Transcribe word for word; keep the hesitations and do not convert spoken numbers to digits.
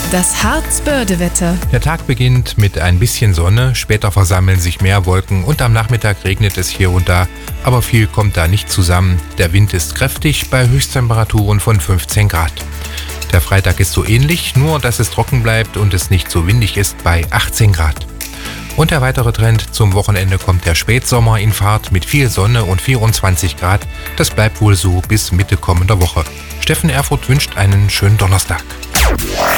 Das Harz-Börde-Wetter. Der Tag beginnt mit ein bisschen Sonne, später versammeln sich mehr Wolken und am Nachmittag regnet es hier und da, aber viel kommt da nicht zusammen. Der Wind ist kräftig bei Höchsttemperaturen von fünfzehn Grad. Der Freitag ist so ähnlich, nur dass es trocken bleibt und es nicht so windig ist bei achtzehn Grad. Und der weitere Trend: zum Wochenende kommt der Spätsommer in Fahrt mit viel Sonne und vierundzwanzig Grad. Das bleibt wohl so bis Mitte kommender Woche. Steffen Erfurth wünscht einen schönen Donnerstag.